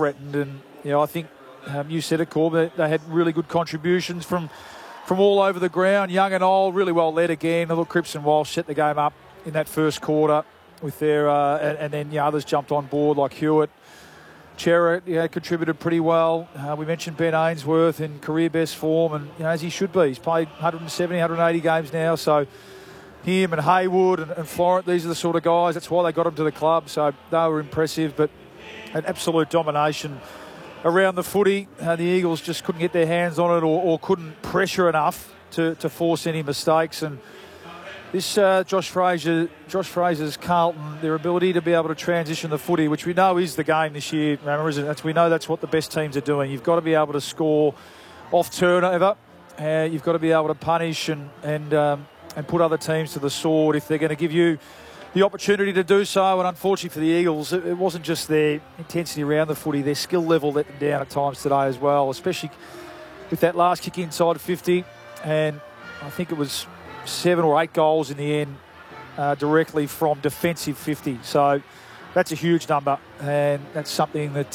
threatened. And, I think you said it, Corb, they had really good contributions from all over the ground, young and old, really well led again. I thought Cripps and Walsh set the game up in that first quarter with their, and then others jumped on board like Hewitt. Cherrett contributed pretty well. We mentioned Ben Ainsworth in career best form, and as he should be. He's played 170, 180 games now, so him and Haywood and Florent, these are the sort of guys. That's why they got him to the club, so they were impressive, but an absolute domination around the footy. The Eagles just couldn't get their hands on it or couldn't pressure enough to force any mistakes. And this Josh Fraser's Carlton, their ability to be able to transition the footy, which we know is the game this year, remember, isn't it? We know that's what the best teams are doing. You've got to be able to score off turnover. You've got to be able to punish and put other teams to the sword if they're going to give you the opportunity to do so. And unfortunately for the Eagles, it wasn't just their intensity around the footy, their skill level let them down at times today as well, especially with that last kick inside 50. And I think it was 7 or 8 goals in the end directly from defensive 50. So that's a huge number, and that's something that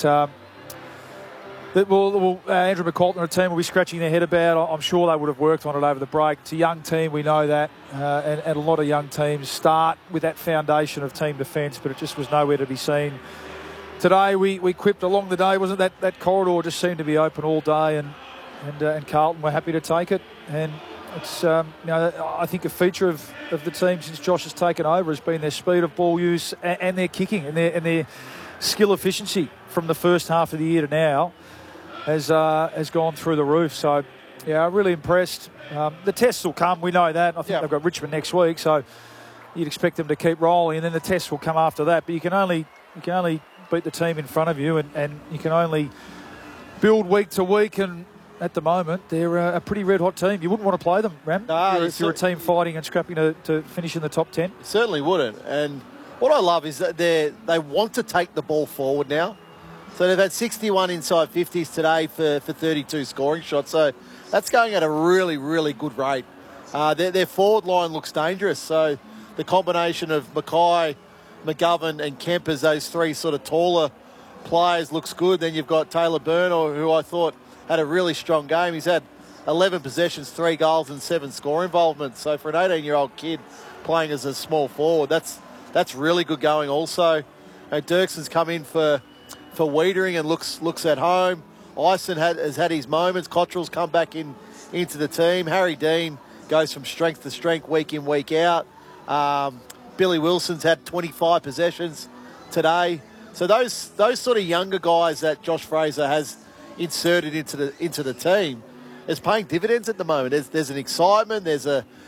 Andrew McCalton and the team will be scratching their head about. I'm sure they would have worked on it over the break. It's a young team, we know that, and a lot of young teams start with that foundation of team defence, but it just was nowhere to be seen. Today we quipped along the day, wasn't that corridor just seemed to be open all day, and Carlton were happy to take it. And it's I think a feature of the team since Josh has taken over has been their speed of ball use and their kicking and their skill efficiency from the first half of the year to now has gone through the roof. So I'm really impressed. The tests will come, we know that. I think they've got Richmond next week, so you'd expect them to keep rolling, and then the tests will come after that. But you can only beat the team in front of you, and you can only build week to week. And at the moment, they're a pretty red-hot team. You wouldn't want to play them, Ram, if you're a team fighting and scrapping to finish in the top 10. Certainly wouldn't. And what I love is that they want to take the ball forward now. So they've had 61 inside 50s today for 32 scoring shots. So that's going at a really, really good rate. Their forward line looks dangerous. So the combination of Mackay, McGovern and Kemp as those three sort of taller players looks good. Then you've got Taylor Burner, who I thought had a really strong game. He's had 11 possessions, 3 goals and 7 score involvements. So for an 18-year-old kid playing as a small forward, that's really good going also. Dirkson's come in for Wiedering and looks at home. Ison has had his moments. Cottrell's come back into the team. Harry Dean goes from strength to strength week in, week out. Billy Wilson's had 25 possessions today. So those sort of younger guys that Josh Fraser has inserted into the team is paying dividends at the moment. There's an excitement. There's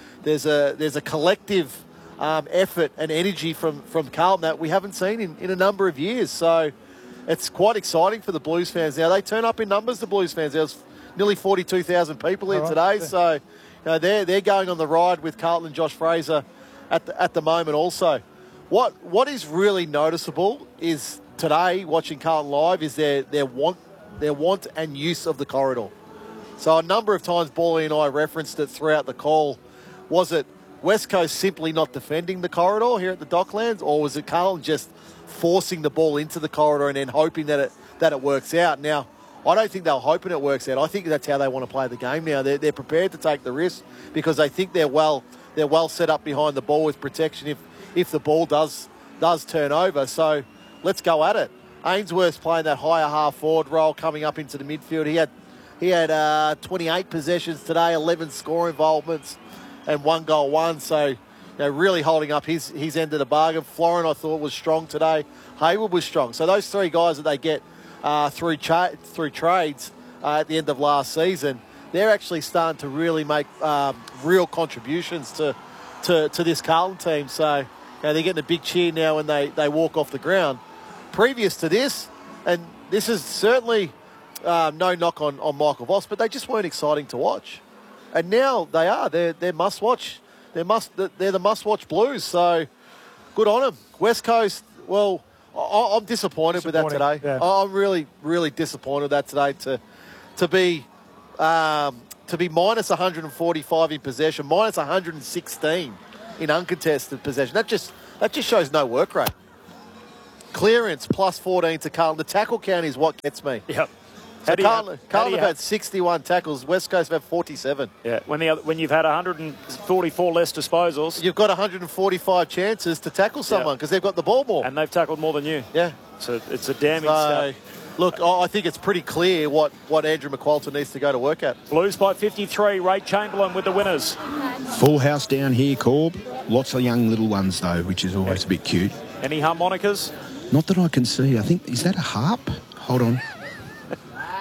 a collective effort and energy from Carlton that we haven't seen in a number of years. So it's quite exciting for the Blues fans now. They turn up in numbers, the Blues fans. There was nearly 42,000 people here today. So they're going on the ride with Carlton and Josh Fraser at the moment also. What is really noticeable is today, watching Carlton live, is their want and use of the corridor. So a number of times, Bally and I referenced it throughout the call. Was it West Coast simply not defending the corridor here at the Docklands, or was it Carlton just forcing the ball into the corridor and then hoping that it works out? Now, I don't think they're hoping it works out. I think that's how they want to play the game now. They're prepared to take the risk because they think they're well set up behind the ball with protection if the ball does turn over. So let's go at it. Ainsworth's playing that higher half forward role coming up into the midfield. He had 28 possessions today, 11 score involvements and 1 goal won. So really holding up his end of the bargain. Florent, I thought, was strong today. Haywood was strong. So those 3 guys that they get through trades at the end of last season, they're actually starting to really make real contributions to this Carlton team. So they're getting a big cheer now when they walk off the ground. Previous to this, and this is certainly no knock on Michael Voss, but they just weren't exciting to watch. And now they are. They're must-watch. They're the must-watch Blues. So good on them. West Coast, well, I'm disappointed with that today. Yeah. I'm really, really disappointed with that today to be minus 145 in possession, minus 116 in uncontested possession. That just shows no work rate. Clearance, plus 14 to Carlton. The tackle count is what gets me. Yep. So Carlton have had 61 tackles. West Coast have had 47. Yeah, when you've had 144 less disposals. You've got 145 chances to tackle someone because they've got the ball more. And they've tackled more than you. Yeah. So it's a damning stat. Look, I think it's pretty clear what Andrew McQualter needs to go to work at. Blues by 53. Ray Chamberlain with the winners. Full house down here, Corb. Lots of young little ones, though, which is always a bit cute. Any harmonicas? Not that I can see. I think, is that a harp? Hold on.